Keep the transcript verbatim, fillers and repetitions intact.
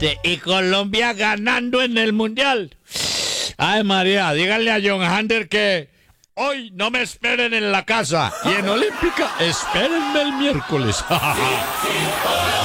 y Colombia ganando en el Mundial. Ay, María, díganle a John Hander que hoy no me esperen en la casa y en Olímpica espérenme el miércoles.